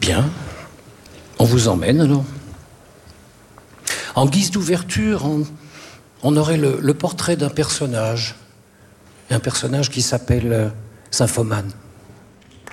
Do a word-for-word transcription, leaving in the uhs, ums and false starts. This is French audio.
Bien. On vous emmène alors. En guise d'ouverture, on, on aurait le, le portrait d'un personnage. Un personnage qui s'appelle euh, Symphomane.